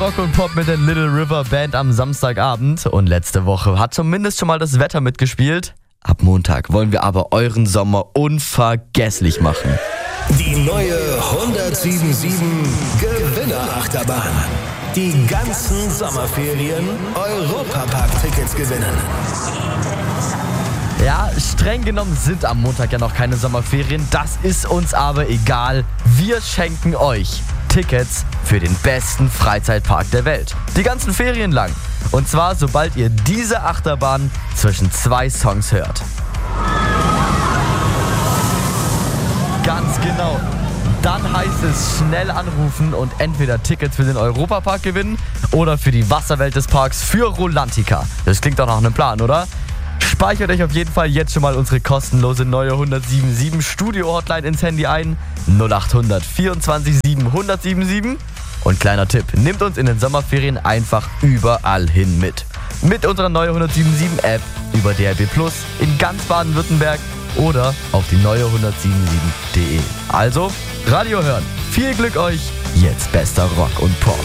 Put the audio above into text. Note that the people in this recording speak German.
Rock und Pop mit der Little River Band am Samstagabend. Und letzte Woche hat zumindest schon mal das Wetter mitgespielt. Ab Montag wollen wir aber euren Sommer unvergesslich machen. Die neue 1077 Gewinnerachterbahn. Die ganzen Sommerferien Europapark-Tickets gewinnen. Ja, streng genommen sind am Montag ja noch keine Sommerferien. Das ist uns aber egal. Wir schenken euch Tickets für den besten Freizeitpark der Welt. Die ganzen Ferien lang. Und zwar, sobald ihr diese Achterbahn zwischen 2 Songs hört. Ganz genau. Dann heißt es schnell anrufen und entweder Tickets für den Europapark gewinnen oder für die Wasserwelt des Parks für Rolantica. Das klingt doch nach einem Plan, oder? Speichert euch auf jeden Fall jetzt schon mal unsere kostenlose neue 1077 Studio-Hotline ins Handy ein. 0800 24 7 1077. Und kleiner Tipp, nehmt uns in den Sommerferien einfach überall hin mit. Mit unserer neuen 1077-App, über DRB+, in ganz Baden-Württemberg oder auf die neue 1077.de. Also, Radio hören. Viel Glück euch. Jetzt bester Rock und Pop.